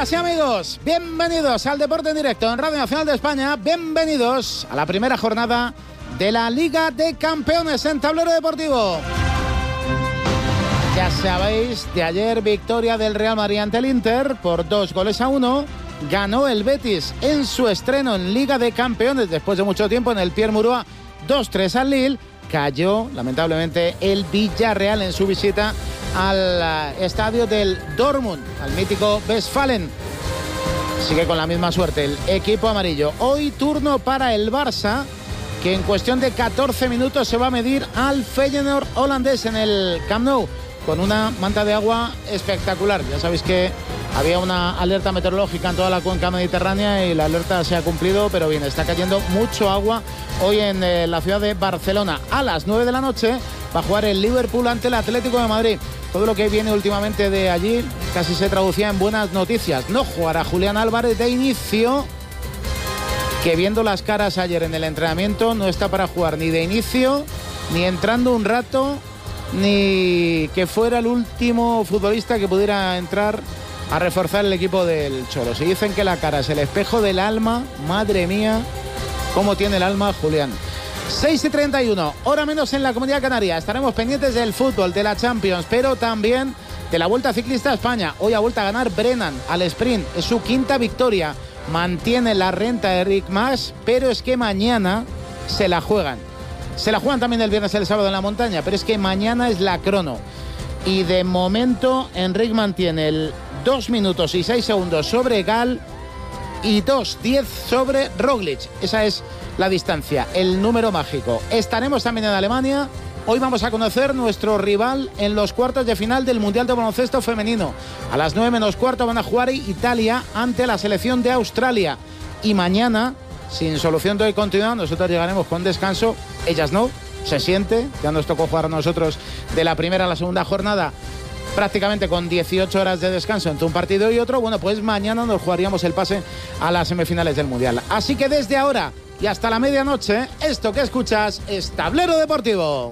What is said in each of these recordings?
Amigas y amigos, bienvenidos al Deporte en Directo en Radio Nacional de España. Bienvenidos a la primera jornada de la Liga de Campeones en Tablero Deportivo. Ya sabéis, de ayer victoria del Real Madrid ante el Inter por 2-1. Ganó el Betis en su estreno en Liga de Campeones después de mucho tiempo en el Pierre Mauroy 2-3 al Lille. Cayó, lamentablemente, el Villarreal en su visita al estadio del Dortmund, al mítico Westfalen. Sigue con la misma suerte el equipo amarillo. Hoy turno para el Barça, que en cuestión de 14 minutos se va a medir al Feyenoord holandés en el Camp Nou, con una manta de agua espectacular. Ya sabéis que había una alerta meteorológica en toda la cuenca mediterránea y la alerta se ha cumplido, pero bien, está cayendo mucho agua hoy en la ciudad de Barcelona. A las 9 de la noche va a jugar el Liverpool ante el Atlético de Madrid. Todo lo que viene últimamente de allí casi se traducía en buenas noticias. No jugará Julián Álvarez de inicio, que viendo las caras ayer en el entrenamiento no está para jugar ni de inicio, ni entrando un rato, ni que fuera el último futbolista que pudiera entrar a reforzar el equipo del Cholo. Si dicen que la cara es el espejo del alma, madre mía, cómo tiene el alma Julián. 6:31, hora menos en la Comunidad Canaria. Estaremos pendientes del fútbol, de la Champions, pero también de la Vuelta Ciclista a España. Hoy ha vuelto a ganar Brennan al sprint, es su quinta victoria. Mantiene la renta de Enric Mas, pero es que mañana se la juegan. Se la juegan también el viernes y el sábado en la montaña, pero es que mañana es la crono. Y de momento Enric mantiene el 2 minutos y 6 segundos sobre Gal y 2:10 sobre Roglic. Esa es la distancia, el número mágico. Estaremos también en Alemania. Hoy vamos a conocer nuestro rival en los cuartos de final del Mundial de Baloncesto Femenino. A las 9 menos cuarto van a jugar Italia ante la selección de Australia. Y mañana, sin solución de continuidad, nosotros llegaremos con descanso. Ellas no, se siente. Ya nos tocó jugar a nosotros de la primera a la segunda jornada, prácticamente con 18 horas de descanso entre un partido y otro. Bueno, pues mañana nos jugaríamos el pase a las semifinales del Mundial. Así que desde ahora y hasta la medianoche, esto que escuchas es Tablero Deportivo.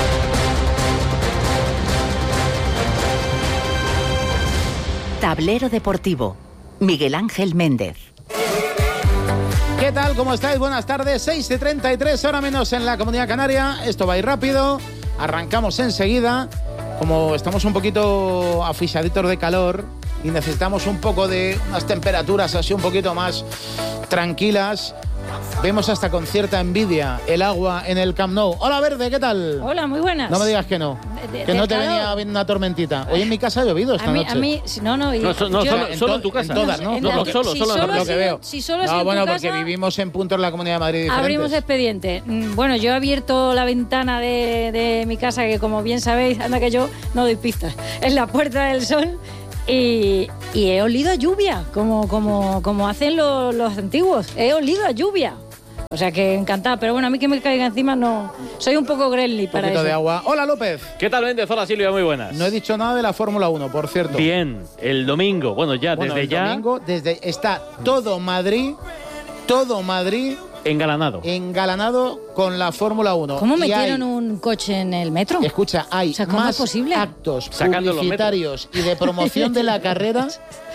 Tablero Deportivo. Miguel Ángel Méndez. ¿Qué tal? ¿Cómo estáis? Buenas tardes. 6:33, hora menos en la Comunidad Canaria. Esto va a ir rápido. Arrancamos enseguida. Como estamos un poquito aficionaditos de calor y necesitamos un poco de unas temperaturas así un poquito más tranquilas, vemos hasta con cierta envidia el agua en el Camp Nou. Hola, Verde, ¿qué tal? Hola, muy buenas. No me digas que no. Que no te venía viendo una tormentita. Hoy en mi casa ha llovido esta noche. A mí, no. Solo en tu casa. En todas, ¿no? Solo lo que veo. Si solo es en bueno, tu porque casa, vivimos en puntos de la Comunidad de Madrid diferentes. abrimos expediente. Bueno, yo he abierto la ventana de mi casa, que como bien sabéis, anda que yo no doy pistas, es la Puerta del Sol. Y he olido a lluvia, como hacen los antiguos. He olido a lluvia. O sea que encantada, pero bueno, a mí que me caiga encima no. Soy un poco gremlin para eso. Un poquito de agua. Hola, López. ¿Qué tal, Méndez? Hola, Silvia, muy buenas. No he dicho nada de la Fórmula 1, por cierto. Bien, el domingo, Domingo, está todo Madrid engalanado con la Fórmula 1. ¿Cómo metieron un coche en el metro? Escucha, hay ¿cómo más es posible? actos publicitarios y de promoción de la carrera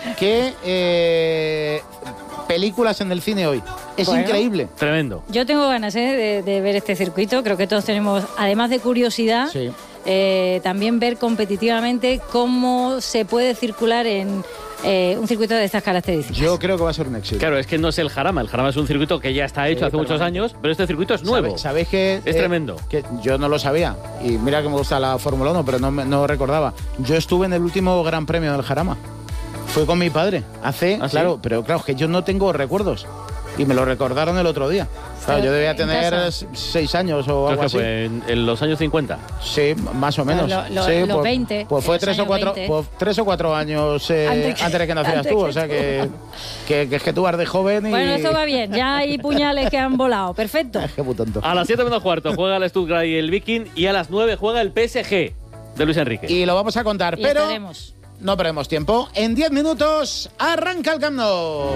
que películas en el cine hoy. Es increíble. Tremendo. Yo tengo ganas de ver este circuito. Creo que todos tenemos, además de curiosidad, Sí. También ver competitivamente cómo se puede circular en un circuito de estas características. Yo creo que va a ser un éxito. Claro, es que no es el Jarama. El Jarama es un circuito que ya está hecho hace muchos años, pero este circuito es nuevo. ¿Sabéis que es tremendo? Que yo no lo sabía. Y mira que me gusta la Fórmula 1, pero no recordaba. Yo estuve en el último Gran Premio del Jarama. Fue con mi padre. Claro, pero claro, es que yo no tengo recuerdos. Y me lo recordaron el otro día. Claro, yo debía tener 6 años o algo así. Fue en los años 50. Sí, más o menos. Los 20. Pues fue 3 o 4 años antes de que nacieras tú. O sea que es que tú vas de joven y... Bueno, esto va bien. Ya hay puñales que han volado. Perfecto. Es que muy tonto. A las 7 menos cuarto juega el Stuttgart y el Viking, y a las 9 juega el PSG de Luis Enrique. Y lo vamos a contar, pero estaremos. No perdemos tiempo. En 10 minutos arranca el Camp Nou.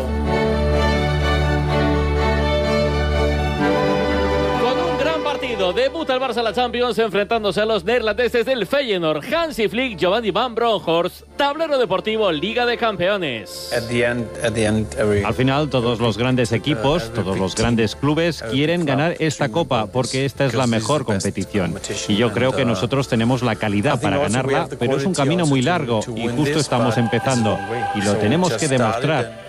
partido. Debuta el Barça en la Champions enfrentándose a los neerlandeses del Feyenoord. Hansi Flick, Giovanni Van Bronckhorst. Tablero deportivo, Liga de Campeones. Al final, todos los grandes equipos, todos los grandes clubes quieren ganar esta copa porque esta es la mejor competición. Y yo creo que nosotros tenemos la calidad para ganarla, pero es un camino muy largo y justo estamos empezando y lo tenemos que demostrar.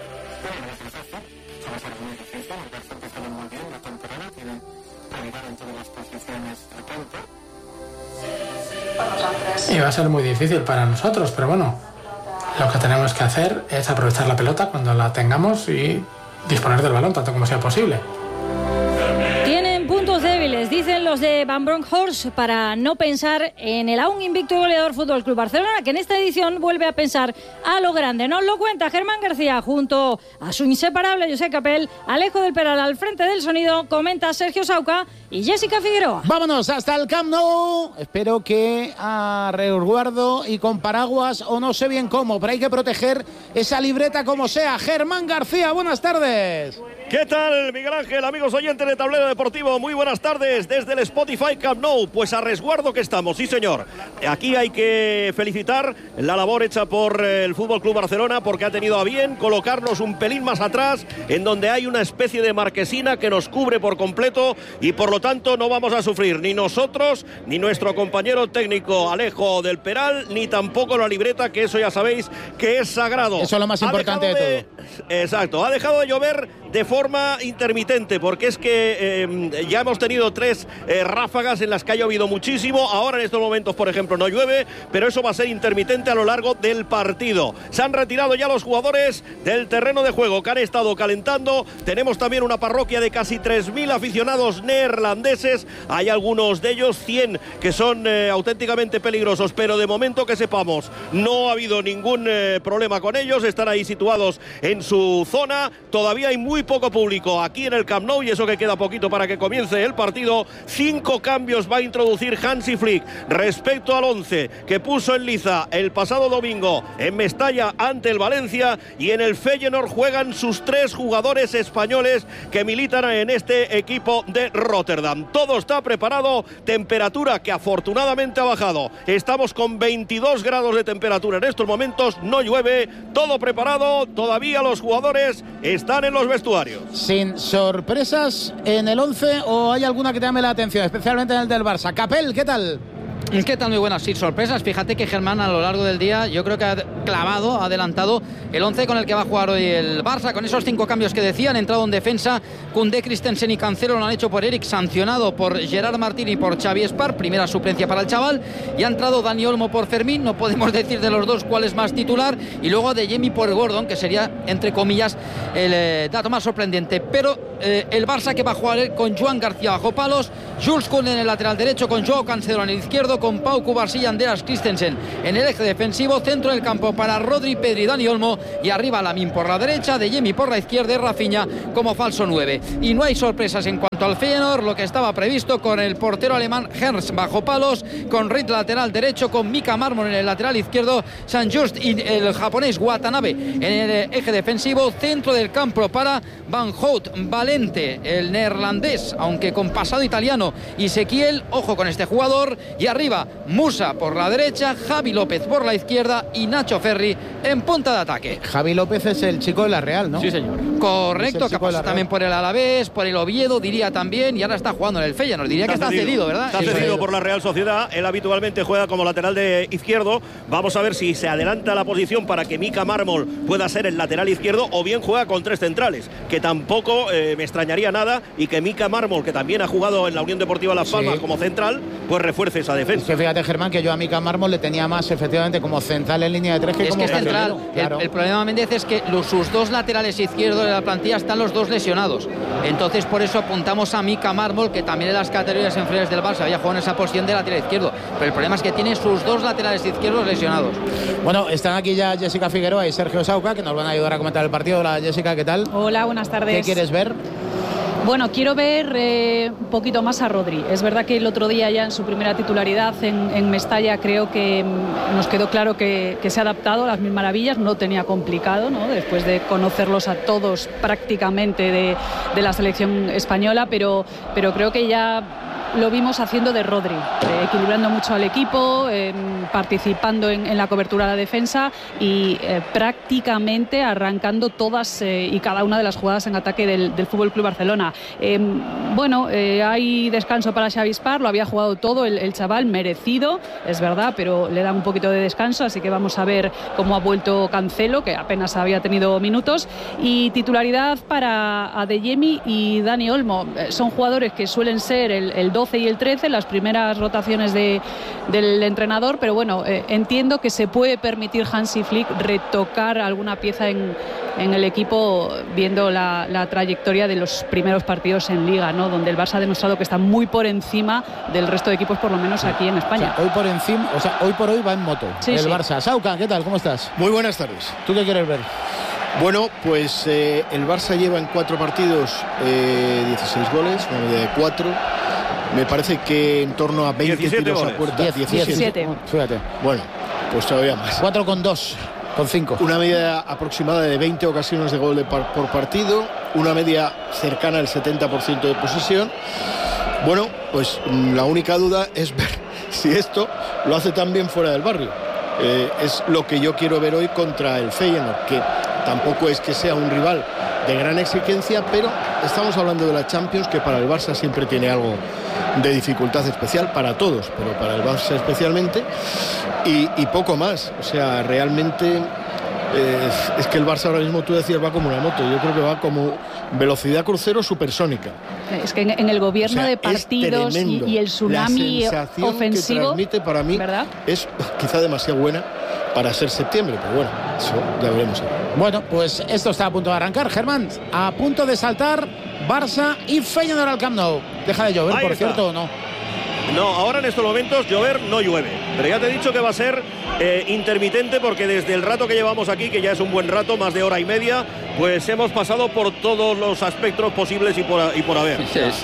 Y va a ser muy difícil para nosotros, pero bueno, lo que tenemos que hacer es aprovechar la pelota cuando la tengamos y disponer del balón tanto como sea posible. Tienen puntos débiles, dicen los de Van Bronckhorst, para no pensar en el aún invicto y goleador Fútbol Club Barcelona, que en esta edición vuelve a pensar a lo grande. Nos lo cuenta Germán García junto a su inseparable Josep Capel, Alejo del Peral al frente del sonido, comenta Sergio Sauca y Jessica Figueroa. Vámonos hasta el Camp Nou. Espero que a resguardo y con paraguas o no sé bien cómo, pero hay que proteger esa libreta como sea. Germán García, buenas tardes. ¿Qué tal, Miguel Ángel? Amigos oyentes de Tablero Deportivo, muy buenas tardes desde el Spotify Camp Nou. Pues a resguardo que estamos, sí señor. Aquí hay que felicitar la labor hecha por el Fútbol Club Barcelona, porque ha tenido a bien colocarnos un pelín más atrás, en donde hay una especie de marquesina que nos cubre por completo y por lo tanto no vamos a sufrir ni nosotros, ni nuestro compañero técnico Alejo del Peral, ni tampoco la libreta, que eso ya sabéis que es sagrado. Eso es lo más importante de todo. Exacto, ha dejado de llover de forma intermitente, porque es que ya hemos tenido 3 ráfagas en las que ha llovido muchísimo. Ahora en estos momentos, por ejemplo, no llueve, pero eso va a ser intermitente a lo largo del partido. Se han retirado ya los jugadores del terreno de juego, que han estado calentando. Tenemos también una parroquia de casi 3.000 aficionados neerlandeses. Hay algunos de ellos, 100, que son auténticamente peligrosos, pero de momento que sepamos, no ha habido ningún problema con ellos. Están ahí situados en su zona. Todavía hay muy poco público aquí en el Camp Nou y eso que queda poquito para que comience el partido. 5 cambios va a introducir Hansi Flick respecto al 11 que puso en liza el pasado domingo en Mestalla ante el Valencia, y en el Feyenoord juegan sus 3 jugadores españoles que militan en este equipo de Rotterdam. Todo está preparado, temperatura que afortunadamente ha bajado. Estamos con 22 grados de temperatura en estos momentos, no llueve, todo preparado. Todavía los jugadores están en los vestuarios. ¿Sin sorpresas en el 11 o hay alguna que te llame la atención, especialmente en el del Barça? Capel, ¿qué tal? ¿Qué tal? Muy buenas, sí, sorpresas. Fíjate que Germán a lo largo del día yo creo que ha clavado, ha adelantado el 11 con el que va a jugar hoy el Barça, con esos 5 cambios que decían. Entrado en defensa Koundé, Christensen y Cancelo, lo han hecho por Eric, sancionado por Gerard Martín y por Xavi Espar, primera suplencia para el chaval, y ha entrado Dani Olmo por Fermín, no podemos decir de los dos cuál es más titular, y luego de Adeyemi por Gordon, que sería entre comillas el dato más sorprendente. Pero el Barça que va a jugar con Joan García bajo palos, Jules Koundé en el lateral derecho, con Joao Cancelo en el izquierdo, con Pau Cubarsí y Andreas Christensen en el eje defensivo, centro del campo para Rodri, Pedri y Dani Olmo, y arriba Lamine por la derecha, Adeyemi por la izquierda y Rafinha como falso 9. Y no hay sorpresas en cuanto al Feyenoord, lo que estaba previsto, con el portero alemán Herz bajo palos, con Reed lateral derecho, con Mika Marmon en el lateral izquierdo, Saint-Just y el japonés Watanabe en el eje defensivo, centro del campo para Van Hout, Valente, el neerlandés, aunque con pasado italiano, y Sequiel, ojo con este jugador, y arriba Musa por la derecha, Javi López por la izquierda y Nacho Ferri en punta de ataque. Javi López es el chico de la Real, ¿no? Sí, señor. Correcto, que pasó también por el Alavés, por el Oviedo, diría también, y ahora está jugando en el Feyenoord. Diría que está cedido, ¿verdad? Está cedido por la Real Sociedad. Él habitualmente juega como lateral de izquierdo. Vamos a ver si se adelanta la posición para que Mika Marmol pueda ser el lateral izquierdo, o bien juega con 3 centrales, que tampoco me extrañaría nada, y que Mika Marmol, que también ha jugado en la Unión Deportiva Las Palmas como central, pues refuerce esa defensa. Es que fíjate, Germán, que yo a Mika Marmol le tenía más efectivamente como central en línea de 3 que es como que es central. Claro. El problema, Méndez, es que sus 2 laterales izquierdos de la plantilla están los 2 lesionados. Entonces por eso apuntamos a Mika Marmol, que también en las categorías inferiores del Barça había jugado en esa posición de lateral izquierdo, pero el problema es que tiene sus 2 laterales izquierdos lesionados. Bueno, están aquí ya Jessica Figueroa y Sergio Sauca, que nos van a ayudar a comentar el partido. Hola, Jessica, ¿qué tal? Hola, buenas tardes. ¿Qué quieres ver? Bueno, quiero ver un poquito más a Rodri. Es verdad que el otro día, ya en su primera titularidad en Mestalla, creo que nos quedó claro que se ha adaptado a las mil maravillas. No tenía complicado, ¿no?, después de conocerlos a todos prácticamente de la selección española, pero creo que ya lo vimos haciendo de Rodri, equilibrando mucho al equipo, participando en la cobertura de la defensa y prácticamente arrancando todas y cada una de las jugadas en ataque del FC Barcelona. Hay descanso para Xavi Espar, lo había jugado todo el chaval, merecido, es verdad, pero le dan un poquito de descanso, así que vamos a ver cómo ha vuelto Cancelo, que apenas había tenido minutos, y titularidad para Adeyemi y Dani Olmo. Son jugadores que suelen ser el 12 y el 13, las primeras rotaciones del entrenador, pero bueno, entiendo que se puede permitir Hansi Flick retocar alguna pieza en el equipo, viendo la trayectoria de los primeros partidos en Liga, ¿no? Donde el Barça ha demostrado que está muy por encima del resto de equipos, por lo menos aquí en España. Hoy por hoy va en moto el Barça. Sauca, ¿qué tal? ¿Cómo estás? Muy buenas tardes. ¿Tú qué quieres ver? Bueno, pues el Barça lleva en 4 partidos 16 goles, una media de 4. Me parece que en torno a 20 tiros a puerta. 17. Fíjate. Bueno, pues todavía más. 4 con 2, con 5. Una media aproximada de 20 ocasiones de gol por partido, una media cercana al 70% de posesión. Bueno, pues la única duda es ver si esto lo hace tan bien fuera del barrio. Es lo que yo quiero ver hoy contra el Feyenoord, que tampoco es que sea un rival de gran exigencia, pero estamos hablando de la Champions, que para el Barça siempre tiene algo de dificultad especial, para todos, pero para el Barça especialmente, y poco más. O sea, realmente es que el Barça ahora mismo, tú decías, va como una moto. Yo creo que va como velocidad crucero supersónica. Es que en el gobierno de partidos y el tsunami ofensivo que transmite, para mí, ¿verdad? Es quizá demasiado buena para ser septiembre, pero bueno, eso ya veremos. Bueno, pues esto está a punto de arrancar. Germán, a punto de saltar Barça y Feyenoord al Camp Nou. Deja de llover, por cierto, ¿o no? No, ahora en estos momentos llover no llueve, pero ya te he dicho que va a ser intermitente, porque desde el rato que llevamos aquí, que ya es un buen rato, más de hora y media, pues hemos pasado por todos los aspectos posibles y por haber.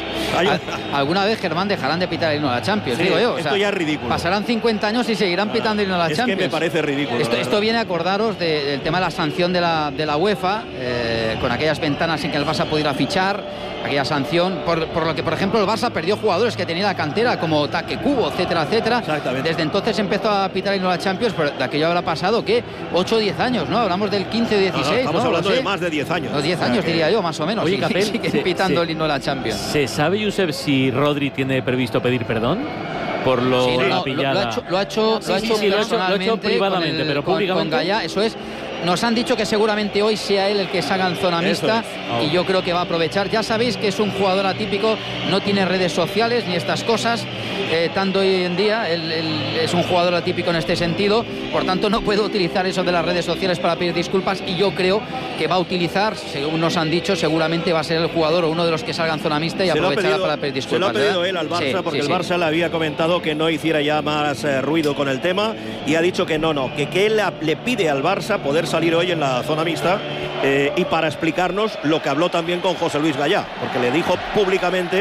Alguna vez, Germán, dejarán de pitar el himno a la Champions, digo yo. Esto ya es ridículo. Pasarán 50 años y seguirán pitando el himno a la Champions. Es que me parece ridículo. Esto viene a acordaros del tema de la sanción de la UEFA, con aquellas ventanas en que el Barça pudiera fichar, aquella sanción, por lo que, por ejemplo, el Barça perdió jugadores que tenía la cantera, como Taque Cubo, etcétera, etcétera. Desde entonces empezó a pitar el himno a la Champions, pero de aquello habrá pasado, ¿qué? 8 o 10 años, ¿no? Hablamos del 15 o 16, estamos hablando de más de 10 años. Los 10 años, diría yo, más o menos. Oye, Capel, sigue pitando el himno a la Champions. ¿Se sabe, Josep, si Rodri tiene previsto pedir perdón por la pillada? Lo ha hecho privadamente, pero públicamente. Con Gaya, eso es. Nos han dicho que seguramente hoy sea él el que salga en zona mixta, y yo creo que va a aprovechar. Ya sabéis que es un jugador atípico, no tiene redes sociales ni estas cosas, tanto hoy en día. Él es un jugador atípico en este sentido, por tanto no puede utilizar eso de las redes sociales para pedir disculpas, y yo creo que va a utilizar, según nos han dicho, seguramente va a ser el jugador o uno de los que salga en zona mixta y aprovechará para pedir disculpas. Se lo ha pedido él al Barça, porque el Barça le había comentado que no hiciera ya más ruido con el tema, y ha dicho que que él le pide al Barça poder salir hoy en la zona mixta, y para explicarnos lo que habló también con José Luis Gallá, porque le dijo públicamente,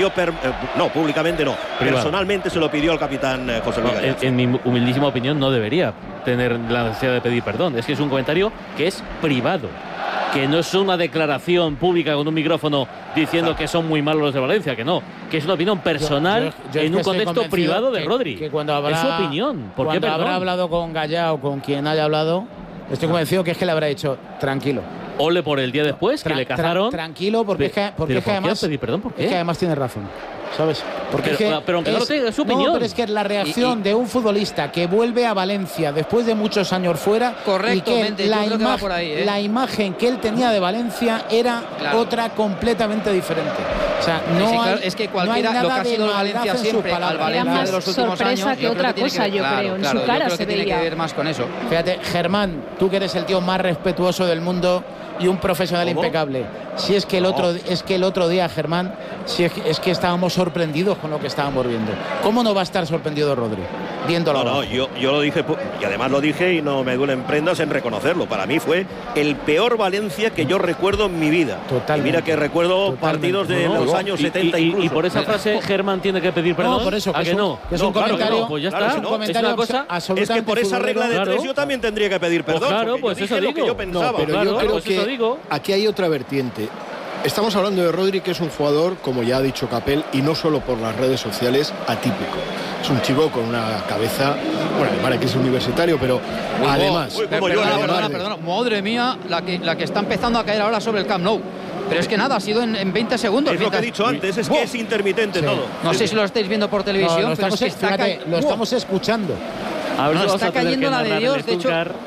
personalmente se lo pidió al capitán José Luis Gallá. En mi humildísima opinión, no debería tener la necesidad de pedir perdón. Es que es un comentario que es privado, que no es una declaración pública con un micrófono diciendo que son muy malos los de Valencia, que es una opinión personal en un contexto privado de Rodri. Que cuando habrá, es su opinión. ¿Por qué habrá hablado con Gallá o con quien haya hablado, estoy convencido que es que le habrá dicho tranquilo. Ole por el día después, que le cazaron. Tranquilo, porque es que además. Pedir perdón? ¿Por qué? Es que además tiene razón, ¿sabes? Pero aunque no lo tenga, es su opinión. No, pero es que la reacción de un futbolista que vuelve a Valencia después de muchos años fuera, y que la imagen que él tenía de Valencia era otra completamente diferente. O sea, es que cualquiera, lo que ha sido el Valencia siempre, al Valencia de los últimos años, sorpresa que otra cosa, yo creo. En su cara se veía. Tiene que ver más con eso. Fíjate, Germán, tú que eres el tío más respetuoso del mundo y un profesional impecable. Si es que el otro día, Germán, es que estábamos sorprendidos con lo que estábamos viendo. ¿Cómo no va a estar sorprendido Rodri viéndolo? No, yo lo dije, y además lo dije, y no me duelen prendas en reconocerlo. Para mí fue el peor Valencia que yo recuerdo en mi vida. Totalmente. Y mira que recuerdo partidos de los años 70 incluso. Y por esa frase Germán tiene que pedir perdón. No, por eso. ¿A que no? Es un comentario. Pues ya está. Es un comentario es que por esa regla de tres yo también tendría que pedir perdón. Pues eso digo. Lo que yo pensaba. Pero yo creo que aquí hay otra vertiente. estamos hablando de Rodri, que es un jugador, como ya ha dicho Capel, y no solo por las redes sociales, atípico. Es un chico con una cabeza, bueno, vale que es universitario, pero además... Perdona, madre mía, la que está empezando a caer ahora sobre el Camp Nou. Pero es que nada, ha sido en 20 segundos. Es lo que he dicho antes, es que es intermitente todo. No sé si lo estáis viendo por televisión, pero es que lo estamos escuchando. Está cayendo la de Dios, de hecho...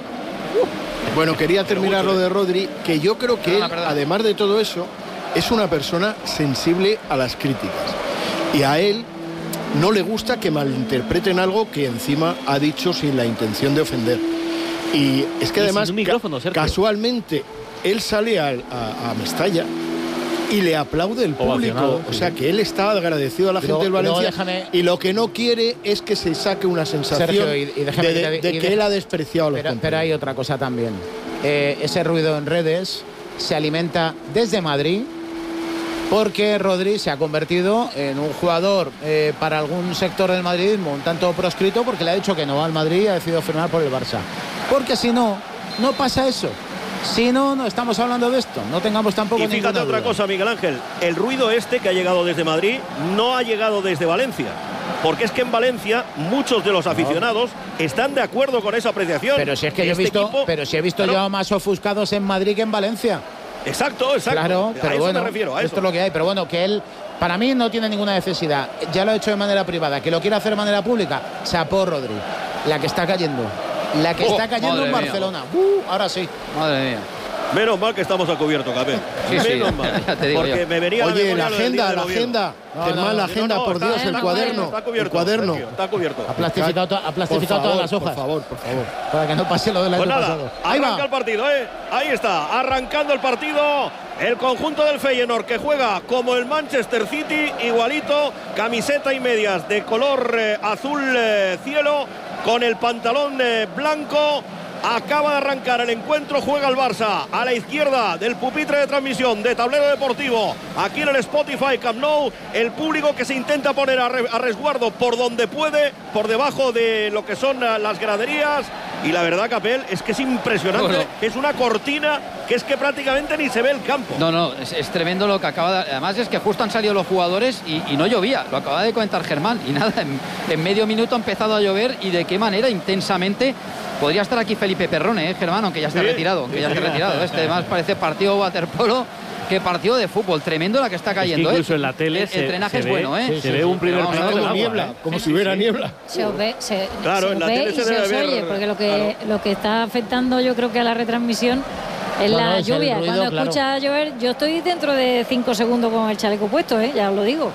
Bueno, quería terminar lo de Rodri, que yo creo que él, además de todo eso, es una persona sensible a las críticas. Y a él no le gusta que malinterpreten algo que encima ha dicho sin la intención de ofender. Y es que además, casualmente, él sale a Mestalla y le aplaude el público. O sea, que él está agradecido a la gente del Valencia. Y lo que no quiere es que se saque una sensación, Sergio, de que él ha despreciado a los compañeros. Pero hay otra cosa también. Ese ruido en redes se alimenta desde Madrid, porque Rodri se ha convertido en un jugador para algún sector del madridismo un tanto proscrito, porque le ha dicho que no va al Madrid y ha decidido firmar por el Barça. Porque si no, no pasa eso. Si no, no estamos hablando de esto. No tengamos tampoco. Y fíjate otra cosa, Miguel Ángel. El ruido que ha llegado desde Madrid no ha llegado desde Valencia. Porque es que en Valencia muchos de los aficionados están de acuerdo con esa apreciación. Pero si es que yo he visto yo más ofuscados en Madrid que en Valencia. Exacto. Claro, pero a eso bueno, me refiero, a eso. Esto es lo que hay. Pero bueno, que él, para mí, no tiene ninguna necesidad. Ya lo ha hecho de manera privada. Que lo quiera hacer de manera pública, chapó Rodri. La que está cayendo. La que está cayendo en Barcelona. Ahora sí. Madre mía. Menos mal que estamos a cubierto, Capel. Menos mal. Ya te digo porque yo. me venía la agenda. La agenda, por Dios, el cuaderno. Está cubierto, el cuaderno. Está cubierto. Ha plastificado todas las hojas. Por favor. Para que no pase lo del año pasado. Ahí arranca el partido, Ahí está, arrancando el partido. El conjunto del Feyenoord, que juega como el Manchester City, igualito, camiseta y medias de color azul cielo, con el pantalón blanco. Acaba de arrancar el encuentro, juega el Barça a la izquierda del pupitre de transmisión de Tablero Deportivo, aquí en el Spotify Camp Nou, el público que se intenta poner a resguardo por donde puede, por debajo de lo que son las graderías, y la verdad, Capel, es que es impresionante, es una cortina que es que prácticamente ni se ve el campo. No, es tremendo lo que acaba de... Además es que justo han salido los jugadores y no llovía, lo acaba de comentar Germán, y nada, en medio minuto ha empezado a llover, y de qué manera, intensamente. Podría estar aquí Felipe Perrone, Germán, aunque ya está retirado. Además parece partido waterpolo que partido de fútbol. Tremendo la que está cayendo. Es que incluso en la tele el drenaje es bueno, se ve un primer plano de niebla, como si hubiera niebla. Se os ve, claro, en la tele se debe ver, oye, porque lo que está afectando, yo creo que a la retransmisión es la lluvia. Cuando escuchas llover, yo estoy dentro de 5 segundos con el chaleco puesto, ya os lo digo.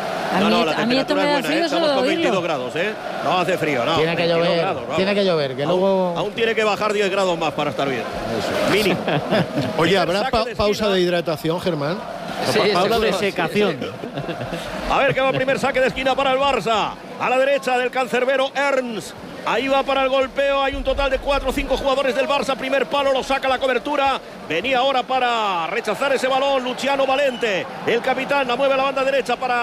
A mí esto me da frío solo de oírlo. 22 grados, No hace frío, no. Tiene que llover, tiene que llover, que luego... Aún tiene que bajar 10 grados más para estar bien. Mínimo. Oye, ¿habrá pausa de hidratación, Germán? Sí, pausa de secación. A ver, que va el primer saque de esquina para el Barça. A la derecha del cancerbero Ernst. Ahí va para el golpeo, hay un total de 4 o 5 jugadores del Barça, primer palo, lo saca la cobertura, venía ahora para rechazar ese balón Luciano Valente, el capitán, la mueve a la banda derecha para